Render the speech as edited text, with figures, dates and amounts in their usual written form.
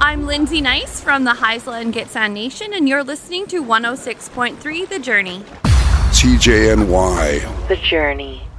I'm Lindsay Nice from the Haisla and Gitxsan Nation, and you're listening to 106.3 The Journey. CJNY. The Journey.